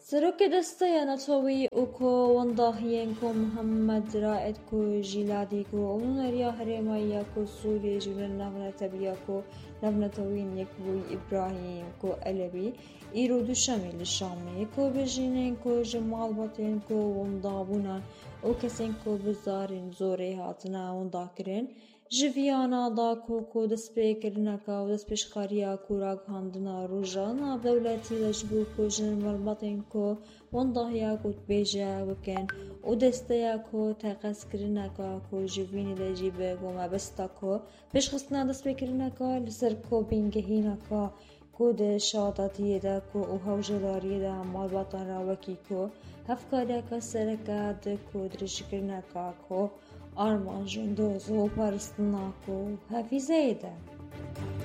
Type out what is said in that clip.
سروک دستیا نتوی اوکو ونداهین کو محمد رائد کو جیلادی کو اونریا هرمایا کو سوری جنن نمنا تبیا کو نمنا توین یکوی ابراهیم کو علوی ایرو دوشمی لشامی کو بجینن کو جمال باتین کو وندابونا او کسین کو بزارین زوری هاتنا ونداکرین جویانا دا کو دست پیکرنکا و دست پیشخاریا کو راگ هاندنا روزانا دولتی لجبو کو جن مربطین کو ونداهیا کو بیجا وکن و دستیا کو تقص کرنکا کو جوینی لجیبه کو ما بستا کو پیشخستنا دست پیکرنکا لسر کو بینگهینکا کو ده شاداتیه دا کو او هوجلاریه دا مربطان راوکی کو هفکاریا کا سرکا ده کو درشکرنکا کو آرمان جندوز و پرستناکو حفیظه ده